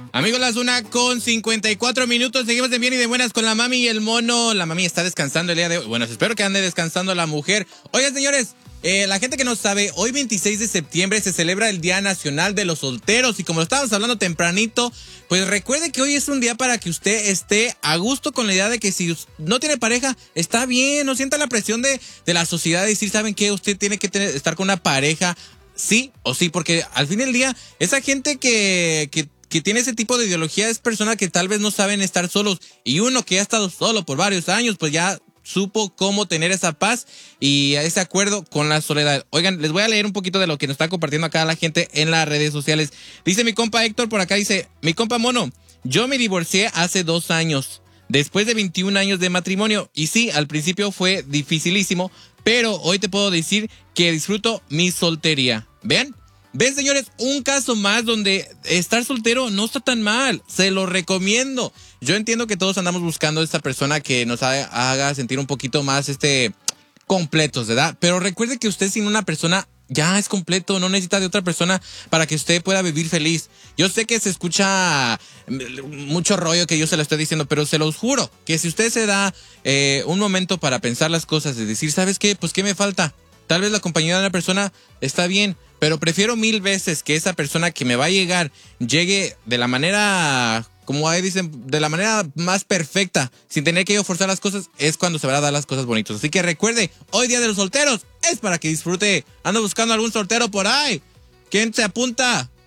Amigos, las 1:54. Seguimos de bien y de buenas con la mami y el mono. La mami está descansando el día de hoy. Bueno, espero que ande descansando la mujer. Oigan, señores, la gente que no sabe, hoy 26 de septiembre se celebra el Día Nacional de los Solteros. Y como lo estábamos hablando tempranito, pues recuerde que hoy es un día para que usted esté a gusto con la idea de que si no tiene pareja, está bien. No sienta la presión de la sociedad de decir, ¿saben qué? Usted tiene que estar con una pareja, sí o sí. Porque al fin del día, esa gente que tiene ese tipo de ideología es persona que tal vez no saben estar solos. Y uno que ha estado solo por varios años, pues ya supo cómo tener esa paz y ese acuerdo con la soledad. Oigan, les voy a leer un poquito de lo que nos está compartiendo acá la gente en las redes sociales. Dice mi compa Héctor por acá, dice, mi compa Mono, yo me divorcié hace 2 años, después de 21 años de matrimonio. Y sí, al principio fue dificilísimo, pero hoy te puedo decir que disfruto mi soltería. ¿Ven? ¿Ven, señores? Un caso más donde estar soltero no está tan mal. Se lo recomiendo. Yo entiendo que todos andamos buscando a esta persona que nos haga sentir un poquito más completos, ¿verdad? Pero recuerde que usted sin una persona ya es completo. No necesita de otra persona para que usted pueda vivir feliz. Yo sé que se escucha mucho rollo que yo se lo estoy diciendo, pero se los juro que si usted se da un momento para pensar las cosas y decir, ¿sabes qué? Pues ¿qué me falta? Tal vez la compañía de una persona está bien, pero prefiero 1000 veces que esa persona que me va a llegar llegue de la manera, como ahí dicen, de la manera más perfecta, sin tener que yo forzar las cosas, es cuando se van a dar las cosas bonitas. Así que recuerde, hoy Día de los Solteros es para que disfrute. Ando buscando algún soltero por ahí. ¿Quién se apunta?